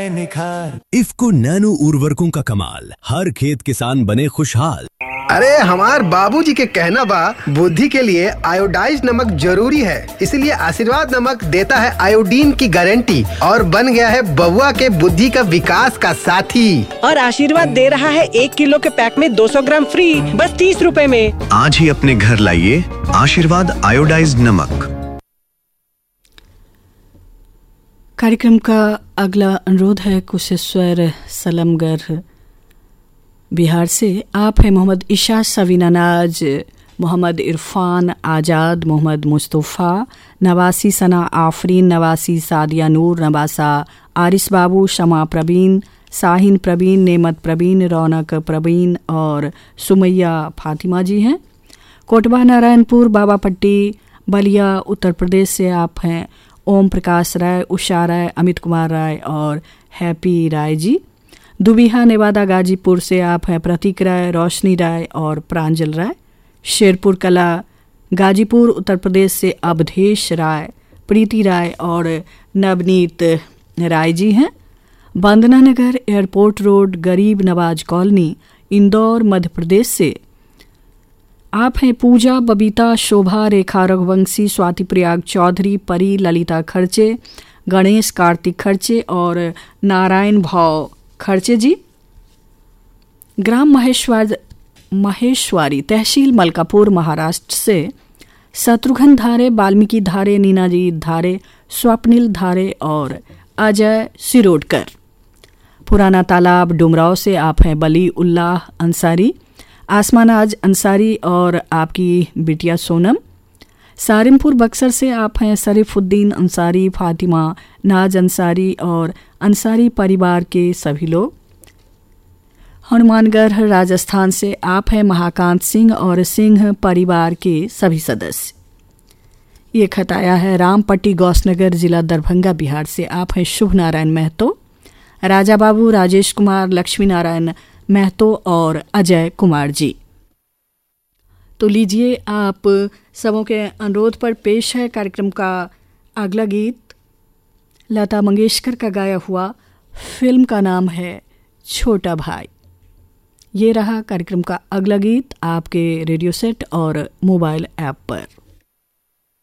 आए निखार। इफ्को नैनो उर्वरकों का कमाल, हर खेत किसान बने खुशहाल। अरे हमार बाबूजी के कहना बा बुद्धि के लिए आयोडाइज्ड नमक जरूरी है, इसलिए आशीर्वाद नमक देता है आयोडीन की गारंटी और बन गया है बबुआ के बुद्धि का विकास का साथी। और आशीर्वाद दे रहा है 1 किलो के पैक में 200 ग्राम फ्री, बस 30 रुपए में। आज ही अपने घर लाइए आशीर्वाद आयोडाइज्ड नमक। कार्यक्रम का अगला अनुरोध है कुशेश्वर सलमगर बिहार से। आप हैं मोहम्मद इशा, सवीना नाज, मोहम्मद इरफान आज़ाद, मोहम्मद मुस्तफ़ा, नवासी सना आफरीन, नवासी सादिया नूर, नवासा आरिस बाबू, शमा प्रवीण, साहिन प्रवीण, नेमत प्रवीण, रौनक प्रवीण और सुमैया फातिमा जी हैं। कोटबा नारायणपुर बाबापट्टी बलिया उत्तर प्रदेश से आप हैं ओम प्रकाश राय, उषा राय, अमित कुमार राय और हैप्पी राय जी। दुबिहा नेवादा गाजीपुर से आप हैं प्रतीक राय, रोशनी राय और प्रांजल राय। शेरपुर कला गाजीपुर उत्तर प्रदेश से अवधेश राय, प्रीति राय और नवनीत राय जी हैं। वंदना नगर एयरपोर्ट रोड गरीब नवाज कॉलोनी इंदौर मध्य प्रदेश से आप हैं पूजा, बबीता, शोभा, रेखा रघुवंशी, स्वाति प्रयाग चौधरी, परी, ललिता खर्चे, गणेश कार्तिक खर्चे और नारायण भाव खर्चे जी। ग्राम महेश्वरी तहसील मलकापुर महाराष्ट्र से शत्रुघ्न धारे, वाल्मीकि धारे, नीनाजी धारे, स्वप्निल धारे और अजय सिरोडकर। पुराना तालाब डुमराव से आप हैं बली उल्लाह अंसारी, आसमानाज अंसारी और आपकी बिटिया सोनम। सारिमपुर बक्सर से आप हैं शरीफुद्दीन अंसारी, फातिमा नाज अंसारी और अंसारी परिवार के सभी लोग। हनुमानगढ़ राजस्थान से आप हैं महाकांत सिंह और सिंह परिवार के सभी सदस्य। ये खत आया है रामपट्टी गौसनगर जिला दरभंगा बिहार से। आप हैं शुभ नारायण महतो, राजा बाबू, राजेश कुमार, लक्ष्मी नारायण महतो और अजय कुमार जी। तो लीजिए आप सबों के अनुरोध पर पेश है कार्यक्रम का अगला गीत। लता मंगेशकर का गाया हुआ, फिल्म का नाम है छोटा भाई। ये रहा कार्यक्रम का अगला गीत आपके रेडियो सेट और मोबाइल ऐप पर।